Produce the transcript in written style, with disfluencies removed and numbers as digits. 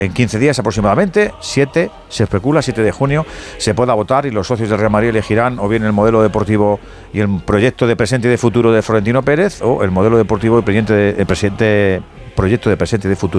en 15 días aproximadamente, se especula, 7 de junio, se pueda votar y los socios del Real Madrid elegirán o bien el modelo deportivo y el proyecto de presente y de futuro de Florentino Pérez o el modelo deportivo y proyecto de presente y de futuro